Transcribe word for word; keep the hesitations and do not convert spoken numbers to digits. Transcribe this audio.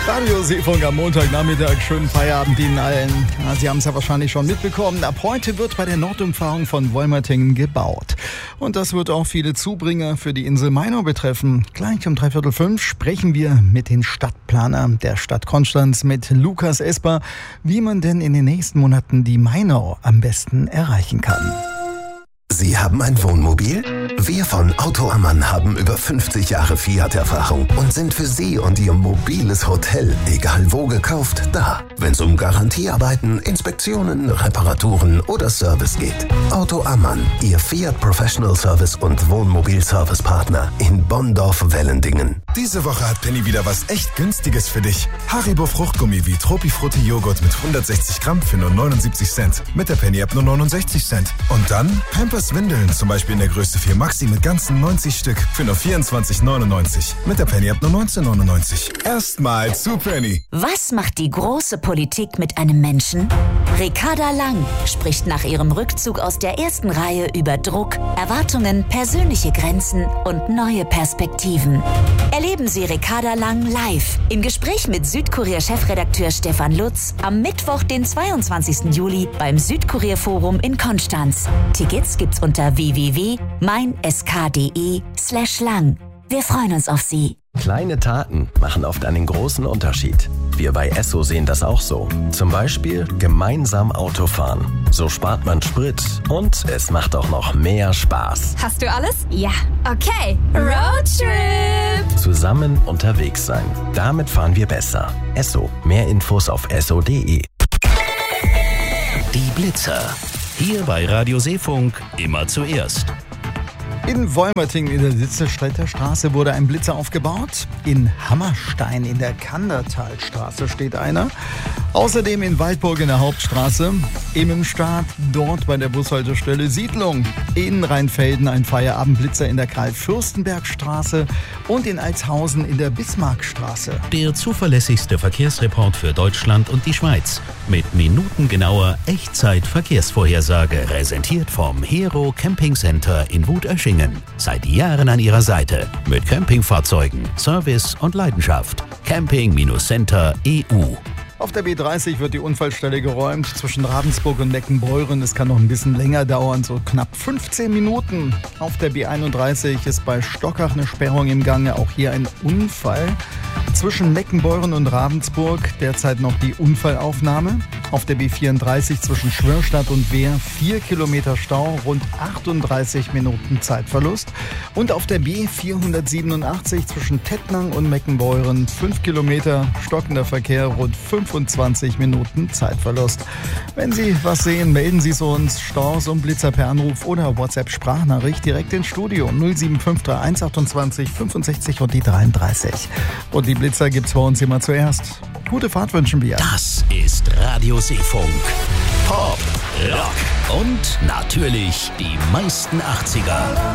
Radio Seefunk am Montagnachmittag. Schönen Feierabend Ihnen allen. Ja, Sie haben es ja wahrscheinlich schon mitbekommen. Ab heute wird bei der Nordumfahrung von Wolmertingen gebaut. Und das wird auch viele Zubringer für die Insel Mainau betreffen. Gleich um dreiviertel fünf sprechen wir mit den Stadtplanern der Stadt Konstanz, mit Lukas Esper, wie man denn in den nächsten Monaten die Mainau am besten erreichen kann. Sie haben ein Wohnmobil? Wir von Auto Ammann haben über fünfzig Jahre Fiat-Erfahrung und sind für Sie und Ihr mobiles Hotel, egal wo gekauft, da. Wenn es um Garantiearbeiten, Inspektionen, Reparaturen oder Service geht. Auto Ammann, Ihr Fiat Professional Service und Wohnmobil-Service-Partner in Bonndorf-Wellendingen. Diese Woche hat Penny wieder was echt Günstiges für dich. Haribo Fruchtgummi wie Tropifrutti Joghurt mit hundertsechzig Gramm für nur neunundsiebzig Cent. Mit der Penny-App nur neunundsechzig Cent. Und dann Pampers Windeln, zum Beispiel in der Größe vier Maxi mit ganzen neunzig Stück für nur vierundzwanzig neunundneunzig. Mit der Penny-App nur neunzehn neunundneunzig. Erstmal zu Penny. Was macht die große Politik mit einem Menschen? Ricarda Lang spricht nach ihrem Rückzug aus der ersten Reihe über Druck, Erwartungen, persönliche Grenzen und neue Perspektiven. Erleben Sie Ricarda Lang live im Gespräch mit Südkurier-Chefredakteur Stefan Lutz am Mittwoch, den zweiundzwanzigsten Juli beim Südkurier-Forum in Konstanz. Tickets gibt's unter w w w punkt mein s k punkt d e slash lang. Wir freuen uns auf Sie. Kleine Taten machen oft einen großen Unterschied. Wir bei Esso sehen das auch so. Zum Beispiel gemeinsam Autofahren. So spart man Sprit und es macht auch noch mehr Spaß. Hast du alles? Ja. Okay. Roadtrip! Zusammen unterwegs sein. Damit fahren wir besser. Esso. Mehr Infos auf esso punkt d e. Die Blitzer. Hier bei Radio Seefunk immer zuerst. In Wolmertingen in der Litzelstädter Straße wurde ein Blitzer aufgebaut. In Hammerstein in der Kandertalstraße steht einer. Außerdem in Waldburg in der Hauptstraße. Immenstadt, dort bei der Bushaltestelle Siedlung. In Rheinfelden ein Feierabendblitzer in der Karl-Fürstenberg-Straße. Und in Altshausen in der Bismarckstraße. Der zuverlässigste Verkehrsreport für Deutschland und die Schweiz. Mit minutengenauer Echtzeit-Verkehrsvorhersage. Präsentiert vom Hero Camping Center in Wutöschingen. Seit Jahren an Ihrer Seite. Mit Campingfahrzeugen, Service und Leidenschaft. Camping-Center punkt e u. Auf der B dreißig wird die Unfallstelle geräumt zwischen Ravensburg und Meckenbeuren. Es kann noch ein bisschen länger dauern, so knapp fünfzehn Minuten. Auf der B einunddreißig ist bei Stockach eine Sperrung im Gange. Auch hier ein Unfall. Zwischen Meckenbeuren und Ravensburg derzeit noch die Unfallaufnahme. Auf der B vierunddreißig zwischen Schwörstadt und Wehr vier Kilometer Stau, rund achtunddreißig Minuten Zeitverlust. Und auf der B vierhundertsiebenundachtzig zwischen Tettnang und Meckenbeuren fünf Kilometer stockender Verkehr, rund fünfundzwanzig Minuten Zeitverlust. Wenn Sie was sehen, melden Sie es uns. Staus und Blitzer per Anruf oder WhatsApp-Sprachnachricht direkt ins Studio null sieben fünf drei eins achtundzwanzig fünfundsechzig und die dreiunddreißig. Und die Blitzer gibt's bei uns immer zuerst. Gute Fahrt wünschen wir. Das ist Radio Seefunk. Pop, Rock und natürlich die meisten achtziger.